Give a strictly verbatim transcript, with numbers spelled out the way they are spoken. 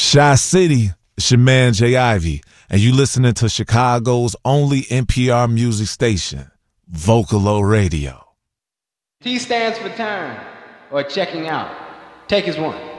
Shy City, it's your man Jay Ivy, and you listening to Chicago's only N P R music station, Vocalo Radio. T stands for turn or checking out. Take as one.